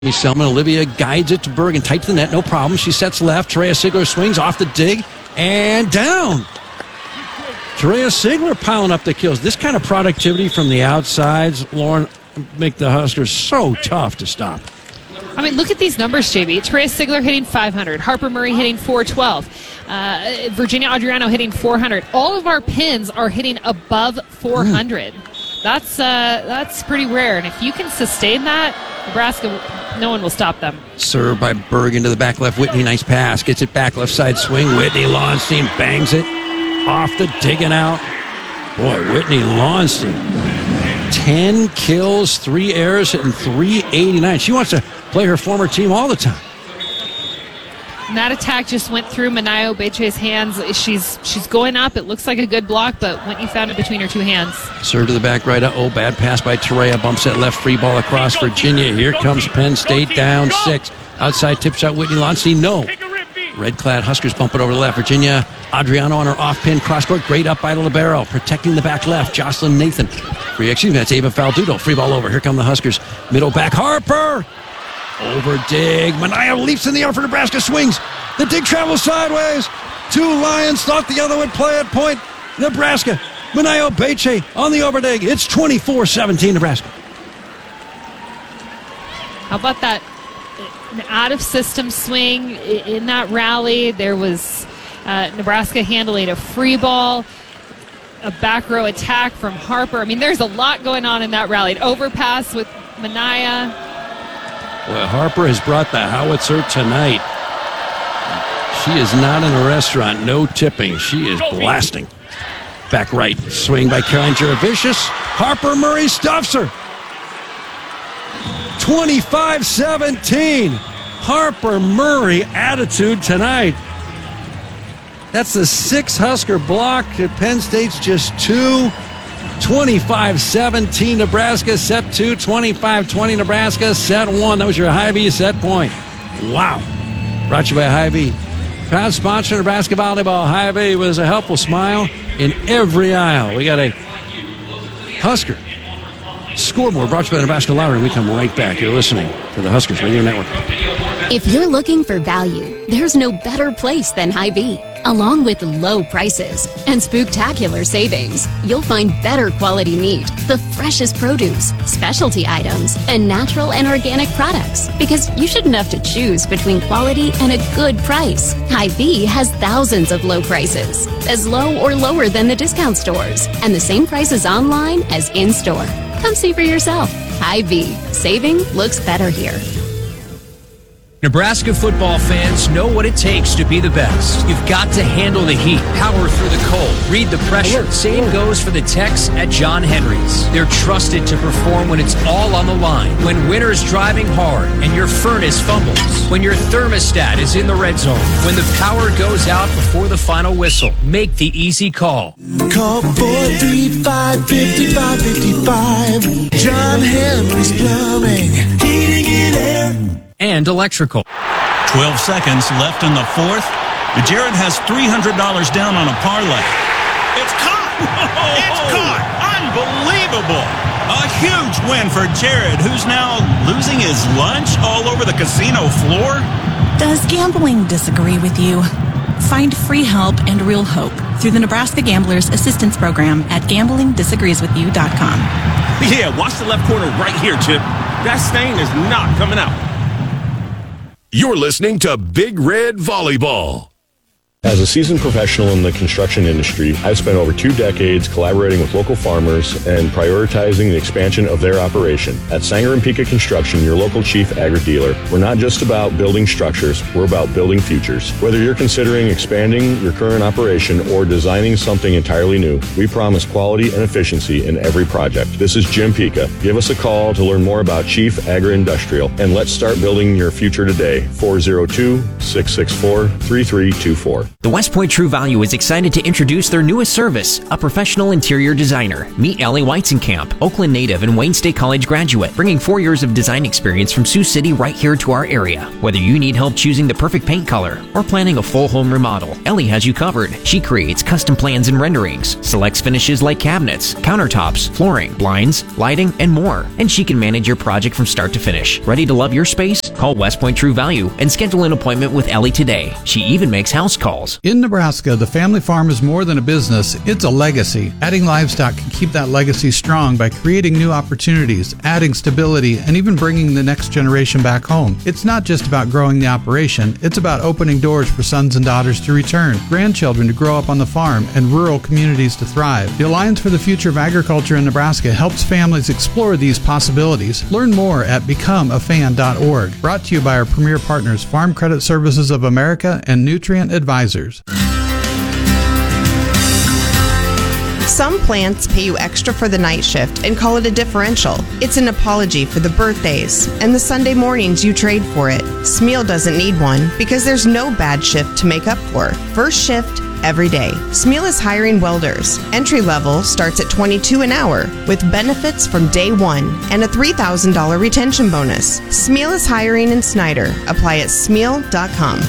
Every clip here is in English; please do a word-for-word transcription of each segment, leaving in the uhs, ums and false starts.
Selman, Olivia guides it to Bergen, tight to the net, no problem. She sets left. Terea Sigler swings off the dig and down. Terea Sigler piling up the kills. This kind of productivity from the outsides, Lauren, make the Huskers so tough to stop. I mean, look at these numbers, J B. Terea Sigler hitting five hundred. Harper Murray hitting four twelve. Uh, Virginia Adriano hitting four hundred. All of our pins are hitting above four hundred. Mm. That's uh, that's pretty rare. And if you can sustain that, Nebraska, no one will stop them. Serve by Bergen to the back left. Whitney, nice pass. Gets it back left side swing. Whitney Lowenstein bangs it off the digging out. Boy, Whitney Lowenstein. ten kills, three errors, hitting three eighty-nine. She wants to play her former team all the time. And that attack just went through Manayo Beche's hands. She's she's going up. It looks like a good block, but Whitney found it between her two hands. Serve to the back right. Oh, bad pass by Terea. Bumps that left free ball across Virginia. Here comes Penn State down six. Outside tip shot, Whitney Lowenstein. No. Red-clad Huskers bump it over the left. Virginia Adriano on her off-pin cross-court. Great up by the libero. Protecting the back left. Jocelyn Nathan. Free, excuse me, that's Ava Faldudo. Free ball over. Here come the Huskers. Middle back. Harper. Over dig. Manayo leaps in the air for Nebraska. Swings. The dig travels sideways. Two Lions thought the other would play at point. Nebraska. Manayo Beche on the overdig. It's twenty-four seventeen Nebraska. How about that out-of-system swing in that rally? There was uh, Nebraska handling a free ball, a back row attack from Harper. I mean, there's a lot going on in that rally. An overpass with Manayo. Well, Harper has brought the howitzer tonight. She is not in a restaurant. No tipping. She is blasting. Back right. Swing by Caroline Juravicius. Harper Murray stuffs her. twenty-five seventeen. Harper Murray attitude tonight. That's the sixth Husker block. Penn State's just two. twenty-five seventeen Nebraska, set two. twenty-five twenty Nebraska, set one. That was your Hy-Vee set point. Wow. Brought to you by Hy-Vee. Proud sponsor Nebraska Volleyball. Hy-Vee with a helpful smile in every aisle. We got a Husker scoreboard brought to you by Nebraska Lottery. We come right back. You're listening to the Huskers Radio Network. If you're looking for value, there's no better place than Hy-Vee. Along with low prices and spooktacular savings, you'll find better quality meat, the freshest produce, specialty items, and natural and organic products. Because you shouldn't have to choose between quality and a good price. Hy-Vee has thousands of low prices, as low or lower than the discount stores, and the same prices online as in-store. Come see for yourself. Hy-Vee. Saving looks better here. Nebraska football fans know what it takes to be the best. You've got to handle the heat, power through the cold, read the pressure. Same goes for the techs at John Henry's. They're trusted to perform when it's all on the line, when winter's driving hard and your furnace fumbles, when your thermostat is in the red zone, when the power goes out before the final whistle. Make the easy call. Call four three five, five five five five. John Henry's Plumbing, Heating and Air. And electrical. twelve seconds left in the fourth. Jared has three hundred dollars down on a parlay. It's caught! It's caught! Unbelievable! A huge win for Jared, who's now losing his lunch all over the casino floor. Does gambling disagree with you? Find free help and real hope through the Nebraska Gamblers Assistance Program at gambling disagrees with you dot com. Yeah, watch the left corner right here, Chip. That stain is not coming out. You're listening to Big Red Volleyball. As a seasoned professional in the construction industry, I've spent over two decades collaborating with local farmers and prioritizing the expansion of their operation. At Sanger and Pika Construction, your local chief agri-dealer, we're not just about building structures, we're about building futures. Whether you're considering expanding your current operation or designing something entirely new, we promise quality and efficiency in every project. This is Jim Pika. Give us a call to learn more about Chief Agri-Industrial, and let's start building your future today. four oh two, six six four, three three two four. The West Point True Value is excited to introduce their newest service, a professional interior designer. Meet Ellie Weizenkamp, Oakland native and Wayne State College graduate, bringing four years of design experience from Sioux City right here to our area. Whether you need help choosing the perfect paint color or planning a full home remodel, Ellie has you covered. She creates custom plans and renderings, selects finishes like cabinets, countertops, flooring, blinds, lighting, and more. And she can manage your project from start to finish. Ready to love your space? Call West Point True Value and schedule an appointment with Ellie today. She even makes house calls. In Nebraska, the family farm is more than a business, it's a legacy. Adding livestock can keep that legacy strong by creating new opportunities, adding stability, and even bringing the next generation back home. It's not just about growing the operation, it's about opening doors for sons and daughters to return, grandchildren to grow up on the farm, and rural communities to thrive. The Alliance for the Future of Agriculture in Nebraska helps families explore these possibilities. Learn more at become a fan dot org. Brought to you by our premier partners, Farm Credit Services of America and Nutrient Advisors. Some plants pay you extra for the night shift and call it a differential. It's an apology for the birthdays and the Sunday mornings you trade for it. Smeal doesn't need one because there's no bad shift to make up for. First shift, every day. Smeal is hiring welders. Entry level starts at twenty-two dollars an hour with benefits from day one and a three thousand dollars retention bonus. Smeal is hiring in Snyder. Apply at smeal dot com.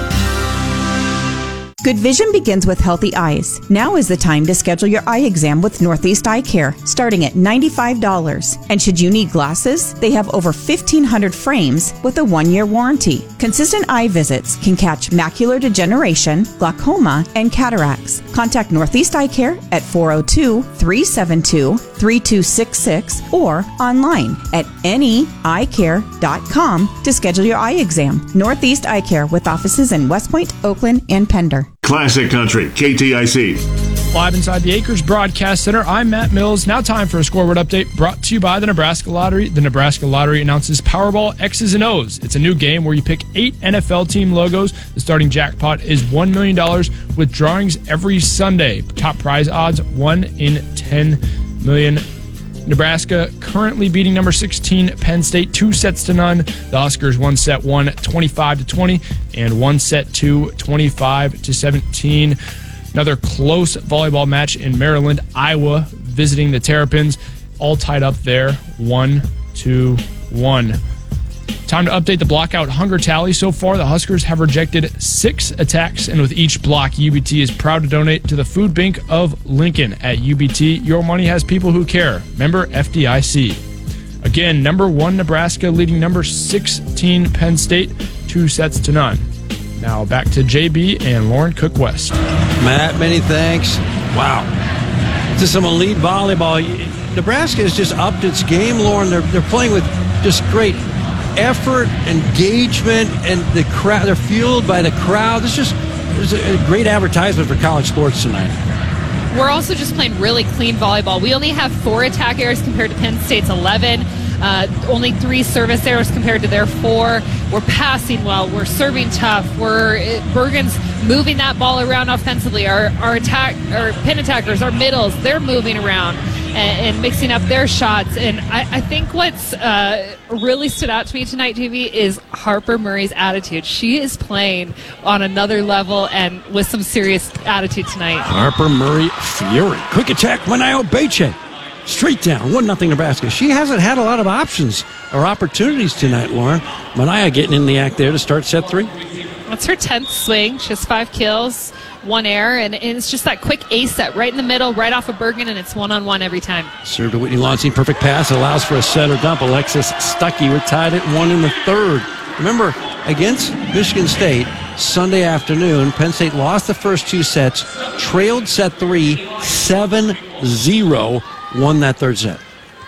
Good vision begins with healthy eyes. Now is the time to schedule your eye exam with Northeast Eye Care, starting at ninety-five dollars. And should you need glasses, they have over fifteen hundred frames with a one-year warranty. Consistent eye visits can catch macular degeneration, glaucoma, and cataracts. Contact Northeast Eye Care at four oh two, three seven two, three two six six or online at any eye care dot com to schedule your eye exam. Northeast Eye Care with offices in West Point, Oakland, and Pender. Classic Country, K T I C. Live inside the Acres Broadcast Center, I'm Matt Mills. Now time for a scoreboard update brought to you by the Nebraska Lottery. The Nebraska Lottery announces Powerball X's and O's. It's a new game where you pick eight N F L team logos. The starting jackpot is one million dollars with drawings every Sunday. Top prize odds, one in ten million. Nebraska currently beating number sixteen Penn State two sets to none. The Huskers one set one twenty-five to twenty and one set two twenty-five to seventeen. Another close volleyball match in Maryland. Iowa visiting the Terrapins, all tied up there, one to one. Time to update the blockout hunger tally. So far, the Huskers have rejected six attacks, and with each block, U B T is proud to donate to the Food Bank of Lincoln. At U B T, your money has people who care. Member F D I C. Again, number one Nebraska leading number sixteen Penn State, two sets to none. Now back to J B and Lauren Cook West. Matt, many thanks. Wow. This is some elite volleyball. Nebraska has just upped its game, Lauren. They're, they're playing with just great effort, engagement, and the crowd. They're fueled by the crowd. It's just it's a great advertisement for college sports tonight. We're also just playing really clean volleyball. We only have four attack errors compared to Penn State's eleven. Uh, only three service errors compared to their four. We're passing well. We're serving tough. We're Bergen's moving that ball around offensively. Our our attack, our pin attackers, our middles, they're moving around and, and mixing up their shots. And I, I think what's uh, really stood out to me tonight, J V, is Harper Murray's attitude. She is playing on another level and with some serious attitude tonight. Harper Murray Fury. Quick attack, Manayo Beche. Straight down, one nothing Nebraska. She hasn't had a lot of options or opportunities tonight, Lauren. Manaya getting in the act there to start set three. That's her tenth swing. She has five kills, one error, and, and it's just that quick ace set right in the middle, right off of Bergen, and it's one-on-one every time. Serve to Whitney Launstein, perfect pass, allows for a set or dump. Alexis Stuckey, we're tied at one in the third. Remember, against Michigan State, Sunday afternoon, Penn State lost the first two sets, trailed set three, seven zero. Won that third set.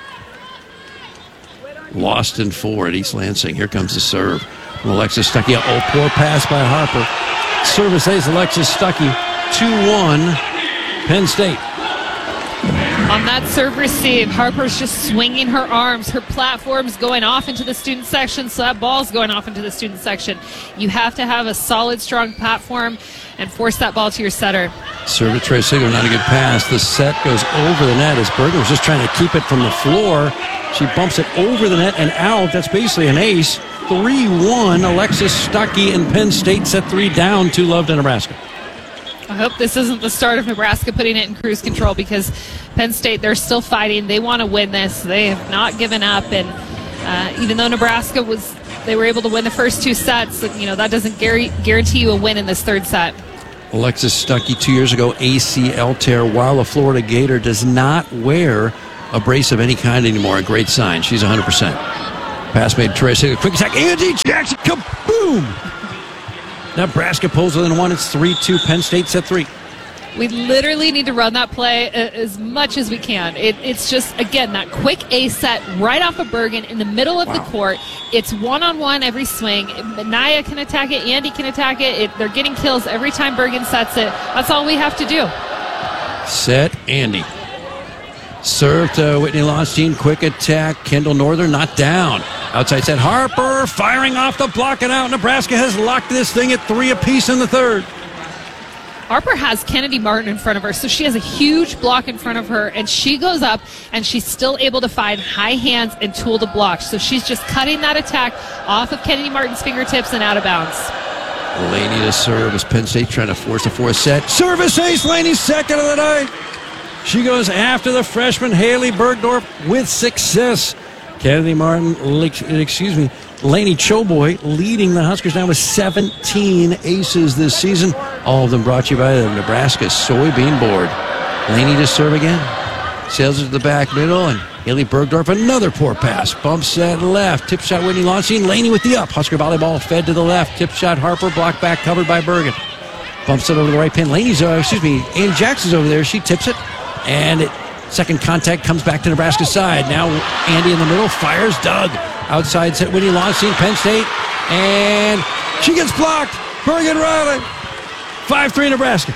Lost in four at East Lansing. Here comes the serve from Alexis Stuckey. Oh, poor pass by Harper. Service ace, Alexis Stuckey. two one, Penn State. On that serve receive, Harper's just swinging her arms. Her platform's going off into the student section, so that ball's going off into the student section. You have to have a solid, strong platform and force that ball to your setter. Serve to Trey Sigler, not a good pass. The set goes over the net as Bergen was just trying to keep it from the floor. She bumps it over the net and out. That's basically an ace. three one, Alexis Stuckey and Penn State set three down, two love to Nebraska. I hope this isn't the start of Nebraska putting it in cruise control, because Penn State, they're still fighting. They want to win this. They have not given up. And uh, even though Nebraska was, they were able to win the first two sets, you know, that doesn't guarantee you a win in this third set. Alexis Stuckey, two years ago, A C L tear, while a Florida Gator, does not wear a brace of any kind anymore. A great sign. She's one hundred percent. Pass made Trey Sigler. Quick attack. Andy Jackson. Kaboom! Nebraska pulls within one. It's three two. Penn State set three. We literally need to run that play as much as we can. It, it's just, again, that quick A set right off of Bergen in the middle of wow. the court. It's one-on-one every swing. Naya can attack it. Andy can attack it. it. They're getting kills every time Bergen sets it. That's all we have to do. Set Andy. Serve to Whitney Lonstein. Quick attack. Kendall Northern not down. Outside set. Harper firing off the block and out. Nebraska has locked this thing at three apiece in the third. Harper has Kennedy Martin in front of her, so she has a huge block in front of her, and she goes up, and she's still able to find high hands and tool to block. So she's just cutting that attack off of Kennedy Martin's fingertips and out of bounds. Laney to serve as Penn State trying to force a fourth set. Service ace, Laney's second of the night. She goes after the freshman Haley Bergdorf with success. Kennedy Martin, excuse me, Laney Choboy leading the Huskers now with seventeen aces this season. All of them brought to you by the Nebraska Soybean Board. Laney to serve again. Sails it to the back middle, and Haley Bergdorf, another poor pass. Bump set left. Tip shot Whitney Lonstein. Laney with the up. Husker volleyball fed to the left. Tip shot Harper. Block back covered by Bergen. Bumps it over the right pin. Laney's, uh, excuse me, Ann Jackson's over there. She tips it. And it, second contact comes back to Nebraska's side. Now Andy in the middle fires Doug. Outside set Whitney Lonstein, Penn State. And she gets blocked. Bergen Riley. five three Nebraska.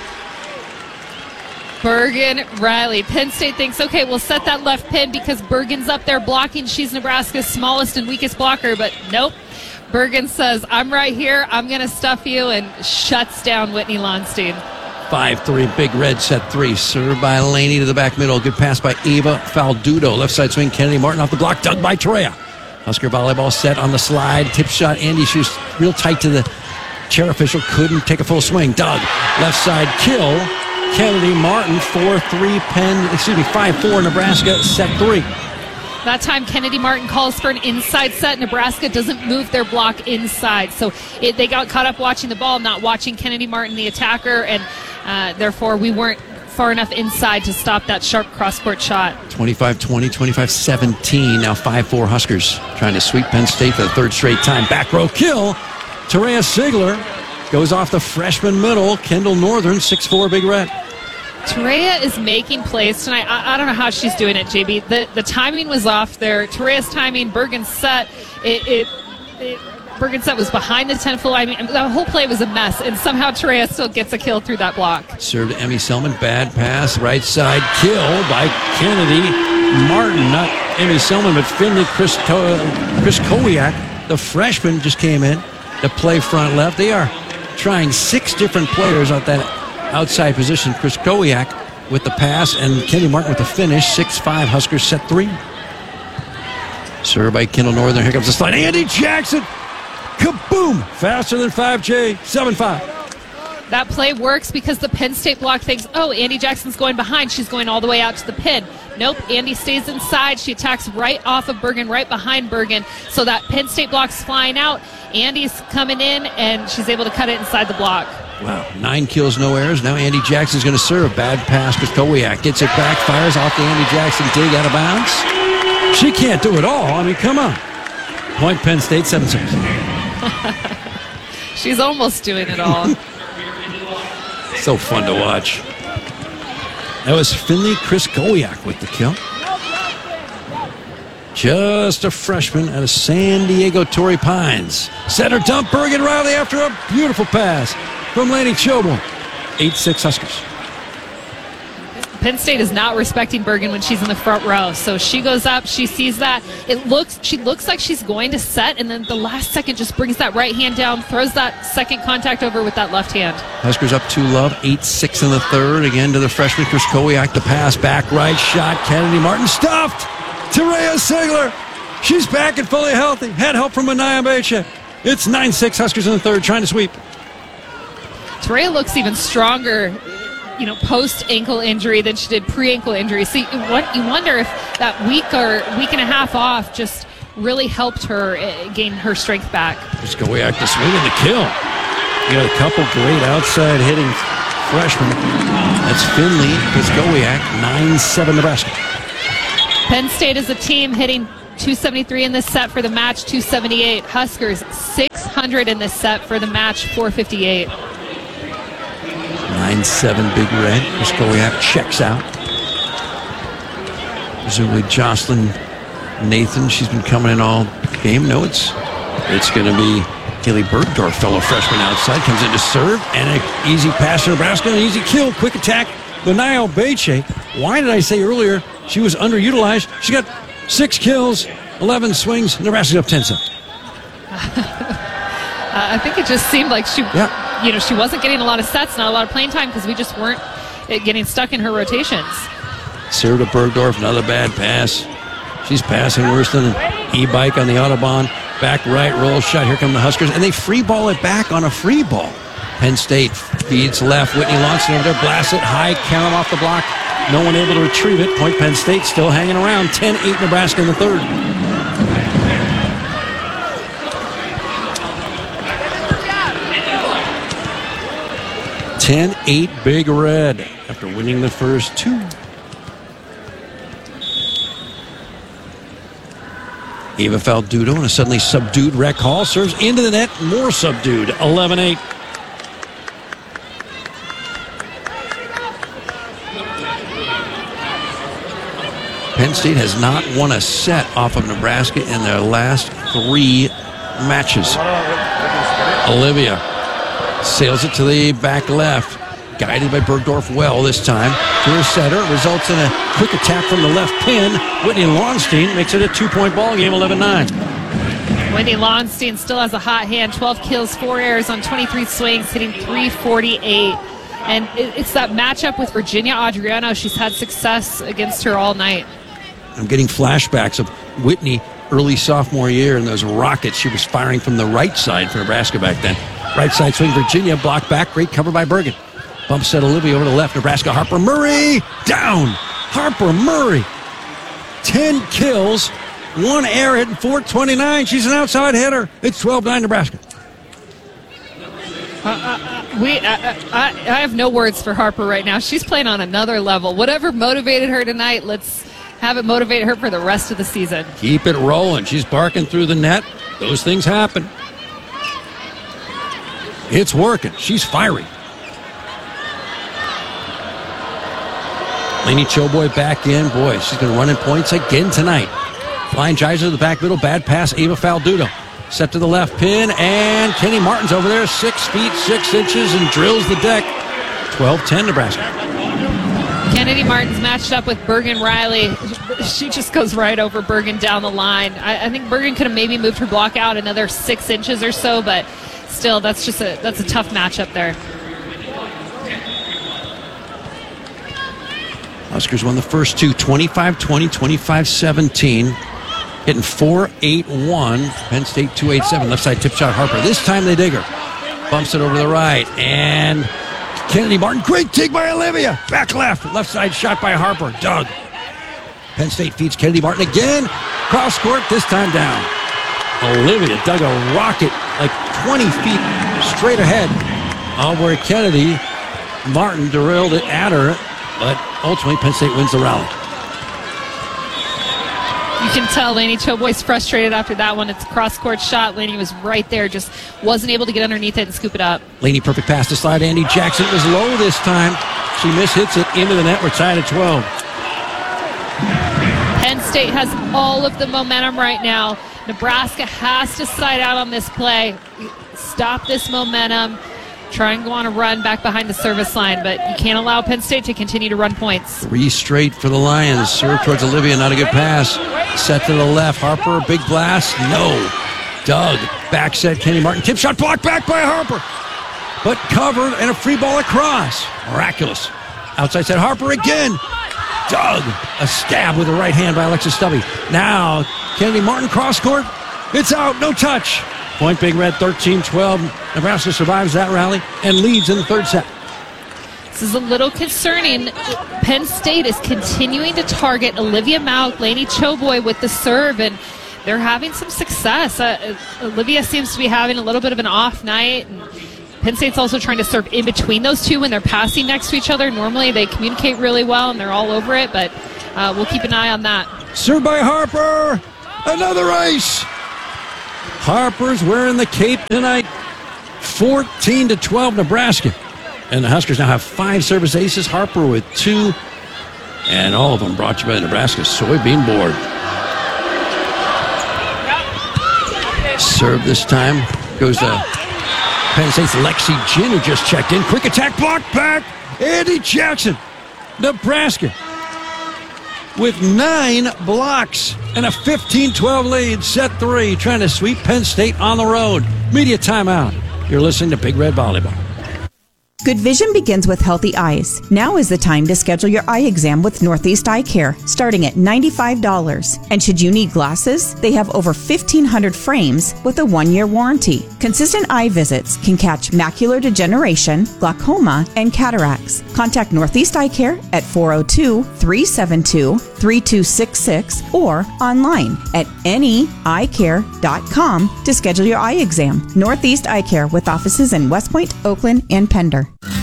Bergen Riley. Penn State thinks, okay, we'll set that left pin because Bergen's up there blocking. She's Nebraska's smallest and weakest blocker, but nope. Bergen says, I'm right here. I'm going to stuff you, and shuts down Whitney Lonstein. five three, Big Red set three. Served by Laney to the back middle. Good pass by Ava Faldudo. Left side swing, Kennedy Martin off the block. Dug by Torea. Husker volleyball set on the slide. Tip shot, Andy. She was real tight to the chair official. Couldn't take a full swing. Doug. Left side kill. Kennedy Martin. four three Penn, excuse me, five four Nebraska set three. That time, Kennedy Martin calls for an inside set. Nebraska doesn't move their block inside. So it, they got caught up watching the ball, not watching Kennedy Martin, the attacker, and uh, therefore we weren't far enough inside to stop that sharp cross-court shot. twenty-five twenty, twenty-five seventeen. Now five four Huskers trying to sweep Penn State for the third straight time. Back row kill. Terea Sigler goes off the freshman middle. Kendall Northern, six four Big Red. Terea is making plays tonight. I, I don't know how she's doing it, J B. The the timing was off there. Terea's timing, Bergen's set, it, it, it Bergen's set was behind the ten-foot line. I mean, the whole play was a mess, and somehow Terea still gets a kill through that block. Served to Emmy Selman. Bad pass. Right side kill by Kennedy Martin. Not Emmy Selman, but Finley Chris, Chris Kowiak, the freshman, just came in to play front left. They are trying six different players at that outside position. Chris Kowiak with the pass, and Kennedy Martin with the finish. six five Huskers set three. Served by Kendall Northern. Here comes the slide. Andy Jackson. Kaboom! Faster than five J. seven five. That play works because the Penn State block thinks, oh, Andy Jackson's going behind. She's going all the way out to the pin. Nope, Andy stays inside. She attacks right off of Bergen, right behind Bergen. So that Penn State block's flying out. Andy's coming in, and she's able to cut it inside the block. Wow, nine kills, no errors. Now Andy Jackson's going to serve. Bad pass because Kowiak gets it back, fires off the Andy Jackson dig out of bounds. She can't do it all. I mean, come on. Point Penn State, seven six. She's almost doing it all. So fun to watch. That was Finley Chris Kowiak with the kill. Just a freshman out of San Diego Torrey Pines. Center dump, Bergen Riley after a beautiful pass from Laney Chobo. eight six Huskers. Penn State is not respecting Bergen when she's in the front row. So she goes up, she sees that. It looks, she looks like she's going to set, and then the last second just brings that right hand down, throws that second contact over with that left hand. Huskers up two love, eight six in the third. Again to the freshman Chris Kowiak, the pass, back right shot. Kennedy Martin stuffed. Terea Sigler. She's back and fully healthy. Had help from Anaya Bacek. It's nine six Huskers in the third, trying to sweep. Terea looks even stronger, you know, post ankle injury than she did pre ankle injury. So you, what, you wonder if that week or week and a half off just really helped her uh, gain her strength back. Skowiak to swing and the kill. You got a couple great outside hitting freshmen. That's Finley, Skowiak, nine seven Nebraska. Penn State is a team hitting two seventy-three in this set for the match, two seventy-eight. Huskers, six hundred in this set for the match, four fifty-eight. nine seven Big Red. Skowiak checks out. Presumably Jocelyn Nathan. She's been coming in all game. No, it's it's going to be Haley Bergdorf, fellow freshman outside. Comes in to serve. And an easy pass to Nebraska. An easy kill. Quick attack. Lanayo Beche. Why did I say earlier she was underutilized? She got six kills, eleven swings. Nebraska's up ten seven. Uh, I think it just seemed like she, yeah. you know, she wasn't getting a lot of sets, not a lot of playing time because we just weren't getting stuck in her rotations. Sarah to Bergdorf, another bad pass. She's passing worse than an e-bike on the Autobahn. Back right, roll shot. Here come the Huskers, and they free ball it back on a free ball. Penn State feeds left. Whitney Launceston over there, blasts it high. Karam off the block. No one able to retrieve it. Point Penn State still hanging around. ten eight Nebraska in the third. ten eight Big Red after winning the first two. Ava Faldudo and a suddenly subdued Rec Hall serves into the net. More subdued. eleven eight. Penn State has not won a set off of Nebraska in their last three matches. Olivia sails it to the back left. Guided by Bergdorf well this time. To her setter. Results in a quick attack from the left pin. Whitney Launstein makes it a two-point ball game, eleven nine. Whitney Launstein still has a hot hand. twelve kills, four errors on twenty-three swings, hitting three forty-eight. And it's that matchup with Virginia Adriano. She's had success against her all night. I'm getting flashbacks of Whitney early sophomore year and those rockets she was firing from the right side for Nebraska back then. Right side swing, Virginia, blocked back, great cover by Bergen. Bump set Olivia over to the left, Nebraska, Harper Murray, down! Harper Murray, ten kills, one error, hitting four twenty-nine. She's an outside hitter. It's twelve nine Nebraska. Uh, uh, we, uh, uh, I, I have no words for Harper right now. She's playing on another level. Whatever motivated her tonight, let's have it motivate her for the rest of the season. Keep it rolling. She's barking through the net. Those things happen. It's working. She's fiery. Lainey Choboy back in. Boy, she's going to run in points again tonight. Flying Geyser to the back middle. Bad pass. Ava Faldudo. Set to the left pin. And Kenny Martin's over there. Six feet, six inches, and drills the deck. twelve ten Nebraska. Kennedy Martin's matched up with Bergen Riley. She just goes right over Bergen down the line. I, I think Bergen could have maybe moved her block out another six inches or so, but still, that's just a that's a tough matchup there. Huskers won the first two, twenty-five twenty, twenty-five seventeen. Hitting four eight one. Penn State two eight seven. Left side tip shot Harper. This time they dig her. Bumps it over the right. And Kennedy Martin. Great dig by Olivia. Back left. Left side shot by Harper. Doug. Penn State feeds Kennedy Martin again. Cross court. This time down. Olivia dug a rocket like twenty feet straight ahead. Uh, where Kennedy Martin drilled it at her. But ultimately, Penn State wins the rally. You can tell Lainey Choboy's frustrated after that one. It's a cross-court shot. Lainey was right there, just wasn't able to get underneath it and scoop it up. Lainey, perfect pass to slide. Andy Jackson was low this time. She mishits it into the net. We're tied at twelve. Penn State has all of the momentum right now. Nebraska has to side out on this play. Stop this momentum. Try and go on a run back behind the service line, but you can't allow Penn State to continue to run points. Three straight for the Lions. Serve towards Olivia, not a good pass. Set to the left. Harper, big blast. No. Doug, back set. Kenny Martin. Tip shot blocked back by Harper. But covered and a free ball across. Miraculous. Outside set. Harper again. Doug, a stab with the right hand by Alexis Stubby. Now, Kennedy Martin cross court. It's out. No touch. Point Big Red thirteen twelve. Nebraska survives that rally and leads in the third set. This is a little concerning. Penn State is continuing to target Olivia Mauk, Lainey Choboy with the serve, and they're having some success. Uh, Olivia seems to be having a little bit of an off night, and Penn State's also trying to serve in between those two when they're passing next to each other. Normally they communicate really well and they're all over it, but uh, we'll keep an eye on that. Served by Harper. Another ace. Harper's wearing the cape tonight. fourteen to twelve Nebraska. And the Huskers now have five service aces. Harper with two. And all of them brought to you by Nebraska's Soybean Board. Serve this time goes to Penn State's Lexi Jin, who just checked in. Quick attack, block back. Andy Jackson. Nebraska with nine blocks and a fifteen twelve lead. Set three, trying to sweep Penn State on the road. Media timeout. You're listening to Big Red Volleyball. Good vision begins with healthy eyes. Now is the time to schedule your eye exam with Northeast Eye Care, starting at ninety-five dollars. And should you need glasses, they have over fifteen hundred frames with a one-year warranty. Consistent eye visits can catch macular degeneration, glaucoma, and cataracts. Contact Northeast Eye Care at four oh two, three seven two, three two six six or online at any eye care dot com to schedule your eye exam. Northeast Eye Care with offices in West Point, Oakland, and Pender.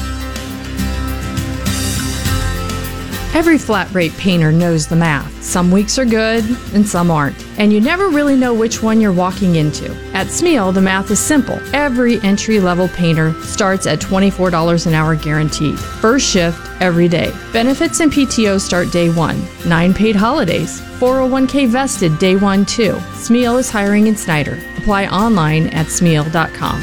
Every flat rate painter knows the math. Some weeks are good and some aren't. And you never really know which one you're walking into. At Smeal, the math is simple. Every entry-level painter starts at twenty-four dollars an hour guaranteed. First shift, every day. Benefits and P T O start day one. Nine paid holidays. four oh one k vested day one too. Smeal is hiring in Snyder. Apply online at smeal dot com.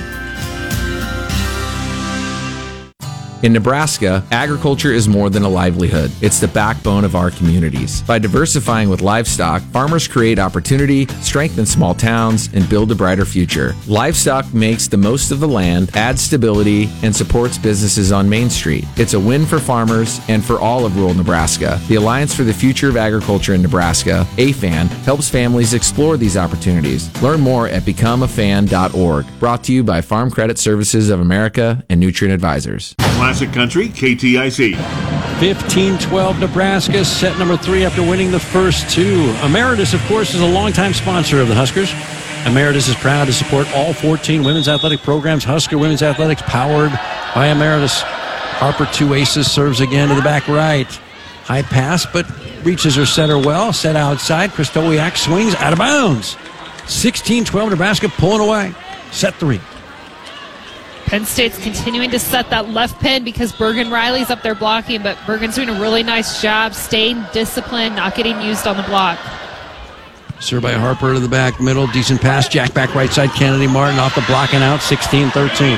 In Nebraska, agriculture is more than a livelihood. It's the backbone of our communities. By diversifying with livestock, farmers create opportunity, strengthen small towns, and build a brighter future. Livestock makes the most of the land, adds stability, and supports businesses on Main Street. It's a win for farmers and for all of rural Nebraska. The Alliance for the Future of Agriculture in Nebraska, A F A N, helps families explore these opportunities. Learn more at become a fan dot org. Brought to you by Farm Credit Services of America and Nutrient Advisors. Classic Country, K T I C. fifteen twelve Nebraska, set number three after winning the first two. Emeritus, of course, is a longtime sponsor of the Huskers. Emeritus is proud to support all fourteen women's athletic programs. Husker Women's Athletics powered by Emeritus. Harper, two aces, serves again to the back right. High pass, but reaches her setter well. Set outside. Krystkowiak swings out of bounds. sixteen twelve Nebraska pulling away. Set three. Penn State's continuing to set that left pin because Bergen Riley's up there blocking, but Bergen's doing a really nice job staying disciplined, not getting used on the block. Served by Harper to the back middle. Decent pass. Jack back right side. Kennedy Martin off the block and out. sixteen thirteen.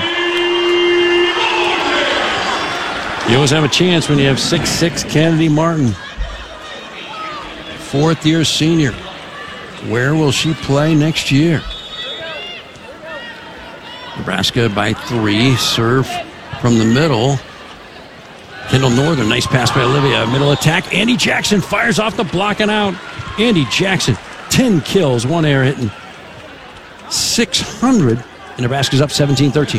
You always have a chance when you have six six Kennedy Martin. Fourth year senior. Where will she play next year? Nebraska by three. Serve from the middle. Kendall Northern. Nice pass by Olivia. Middle attack. Andy Jackson fires off the block and out. Andy Jackson. ten kills. One air hitting six hundred. And Nebraska's up seventeen thirteen.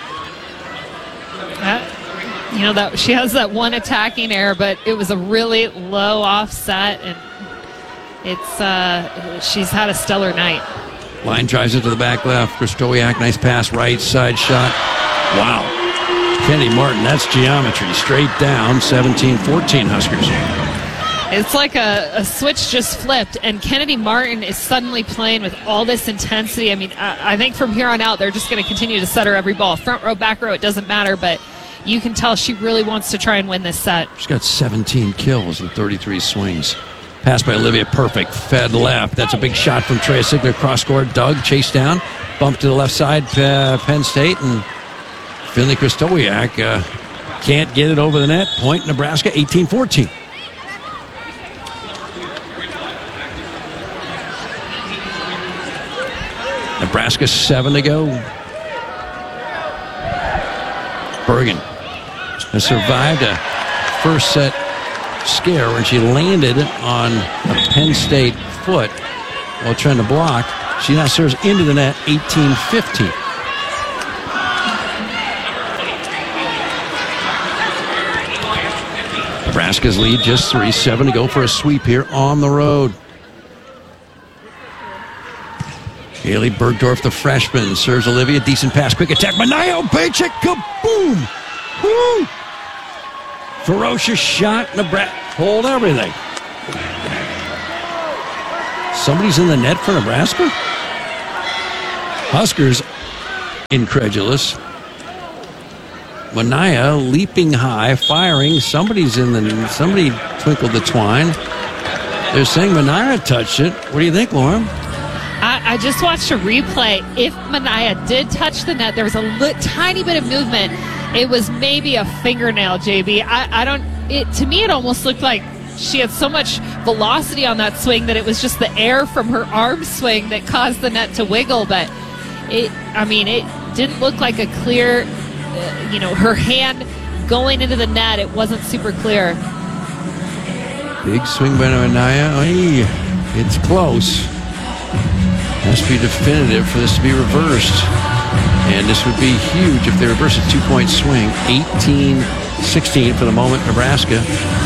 Uh, you know, that she has that one attacking error, but it was a really low offset. And it's uh, she's had a stellar night. Line drives it to the back left. Krystkowiak, nice pass, right side shot. Wow. Kennedy Martin, that's geometry. Straight down, seventeen fourteen Huskers. It's like a, a switch just flipped, and Kennedy Martin is suddenly playing with all this intensity. I mean, I, I think from here on out, they're just going to continue to set her every ball. Front row, back row, it doesn't matter, but you can tell she really wants to try and win this set. She's got seventeen kills and thirty-three swings. Pass by Olivia, perfect. Fed left. That's a big shot from Trey Sigler. Cross court, Doug, chase down. Bump to the left side, uh, Penn State. And Finley Krystkowiak uh, can't get it over the net. Point, Nebraska, eighteen fourteen. Nebraska, seven to go. Bergen has survived a first set scare when she landed on a Penn State foot while trying to block. She now serves into the net, eighteen fifteen. Nebraska's lead just three, seven to go for a sweep here on the road. Haley Bergdorf, the freshman, serves Olivia. Decent pass, quick attack. Manayo Bacek, kaboom! Woo! Ferocious shot. Nebraska hold everything. Somebody's in the net for Nebraska? Huskers incredulous. Manaya leaping high, firing. Somebody's in the. Somebody twinkled the twine. They're saying Manaya touched it. What do you think, Lauren? I, I just watched a replay. If Manaya did touch the net, there was a li- tiny bit of movement. It was maybe a fingernail, J B. I, I don't. It to me, it almost looked like she had so much velocity on that swing that it was just the air from her arm swing that caused the net to wiggle. But it, I mean, it didn't look like a clear. Uh, you know, her hand going into the net, it wasn't super clear. Big swing by Manaya. Hey, it's close. Has to be definitive for this to be reversed. And this would be huge if they reverse a two-point swing. eighteen sixteen for the moment, Nebraska.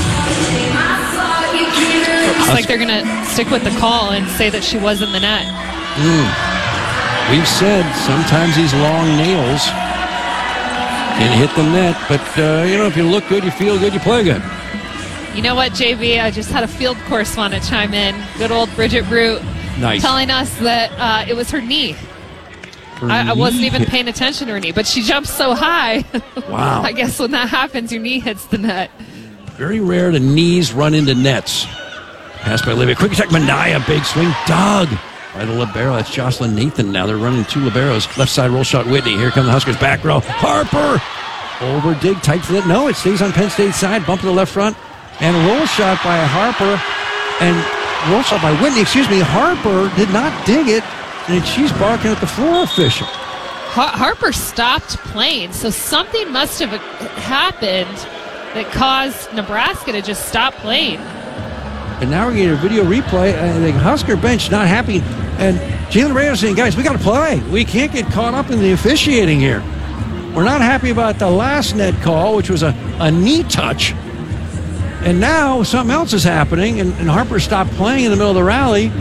Looks like they're going to stick with the call and say that she was in the net. Mm. We've said sometimes these long nails can hit the net, but, uh, you know, if you look good, you feel good, you play good. You know what, J B? I just had a field correspondent chime in. Good old Bridget Root. Nice. Telling us that uh, it was her knee. Her I, I wasn't knee even hit. paying attention to her knee, but she jumped so high. Wow. I guess when that happens, your knee hits the net. Very rare the knees run into nets. Pass by Olivia. Quick attack, Manaya. Big swing. Dug by the libero. That's Jocelyn Nathan now. They're running two liberos. Left side roll shot, Whitney. Here come the Huskers. Back row. Harper. Over dig. Tight for that. No, it stays on Penn State side. Bump to the left front. And roll shot by Harper. And roll shot by Whitney. Excuse me. Harper did not dig it. And she's barking at the floor official. Har- Harper stopped playing, so something must have happened that caused Nebraska to just stop playing. And now we're getting a video replay. And the Husker bench not happy. And Jalen Reyes saying, guys, we got to play. We can't get caught up in the officiating here. We're not happy about the last net call, which was a, a knee touch. And now something else is happening. And, and Harper stopped playing in the middle of the rally.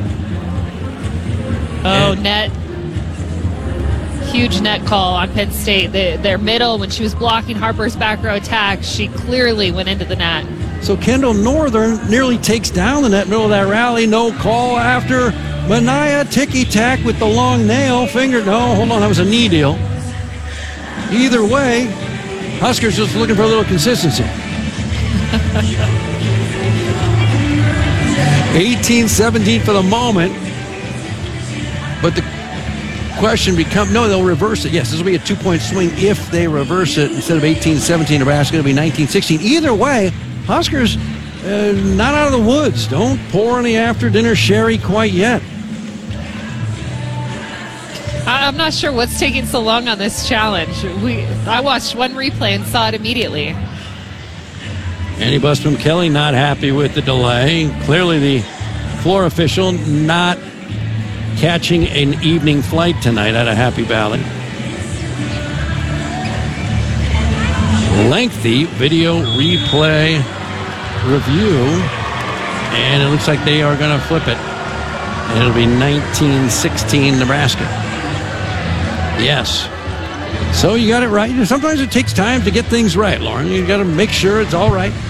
Oh, and, net. Huge net call on Penn State. The, their middle, when she was blocking Harper's back row attack, she clearly went into the net. So Kendall Northern nearly takes down the net middle of that rally. No call after Manaya ticky-tack with the long nail. Finger, no, hold on, that was a knee deal. Either way, Huskers just looking for a little consistency. eighteen seventeen for the moment. But the question becomes, no, they'll reverse it. Yes, this will be a two-point swing if they reverse it. Instead of eighteen seventeen, Nebraska, it'll be nineteen sixteen. Either way, Huskers uh, not out of the woods. Don't pour any after-dinner sherry quite yet. I'm not sure what's taking so long on this challenge. We I watched one replay and saw it immediately. Annie Bustum Kelly not happy with the delay. Clearly the floor official not catching an evening flight tonight out of Happy Valley. Lengthy video replay review, and it looks like they are going to flip it. And it'll be nineteen sixteen Nebraska. Yes. So you got it right. Sometimes it takes time to get things right, Lauren. You got to make sure it's all right.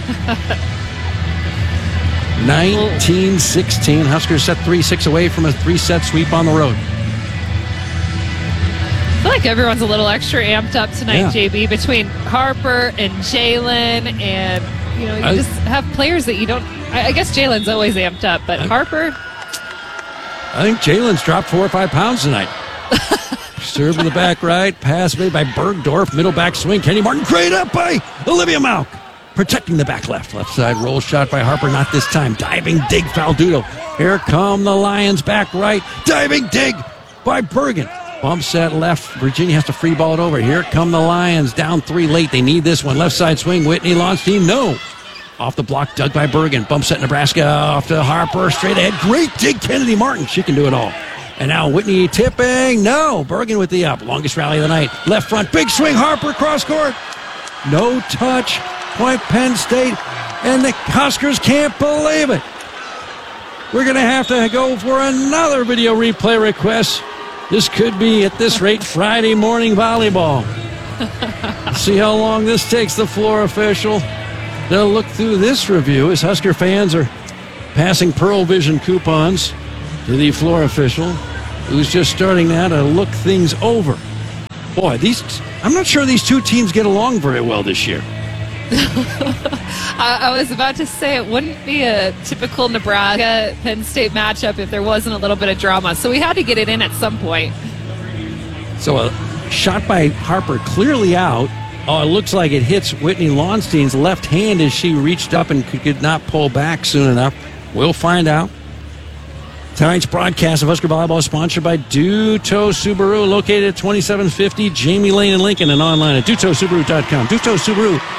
nineteen sixteen. Huskers set three six away from a three-set sweep on the road. I feel like everyone's a little extra amped up tonight, Yeah. J B, between Harper and Jalen, and you know, you I- just have players that you don't. I, I guess Jalen's always amped up, but Harper. I think Jalen's dropped four or five pounds tonight. Serve in the back right. Pass made by Bergdorf. Middle back swing. Kenny Martin. Great up by Olivia Malk. Protecting the back left. Left side roll shot by Harper. Not this time. Diving dig. Faldudo. Here come the Lions back right. Diving dig by Bergen. Bump set left. Virginia has to free ball it over. Here come the Lions. Down three late. They need this one. Left side swing. Whitney Launstein. No. Off the block. Dug by Bergen. Bump set Nebraska. Off to Harper. Straight ahead. Great dig. Kennedy Martin. She can do it all. And now Whitney tipping. No, Bergen with the up. Longest rally of the night. Left front. Big swing. Harper cross court. No touch. Point Penn State. And the Huskers can't believe it. We're going to have to go for another video replay request. This could be, at this rate, Friday morning volleyball. See how long this takes the floor official. They'll look through this review as Husker fans are passing Pearl Vision coupons to the floor official, who's just starting now to look things over. Boy, these I'm not sure these two teams get along very well this year. I, I was about to say it wouldn't be a typical Nebraska-Penn State matchup if there wasn't a little bit of drama. So we had to get it in at some point. So a shot by Harper clearly out. Oh, it looks like it hits Whitney Lonstein's left hand as she reached up and could not pull back soon enough. We'll find out. Tonight's broadcast of Husker Volleyball is sponsored by Duto Subaru, located at twenty-seven fifty Jamie Lane in Lincoln, and online at duto subaru dot com. Duto Subaru,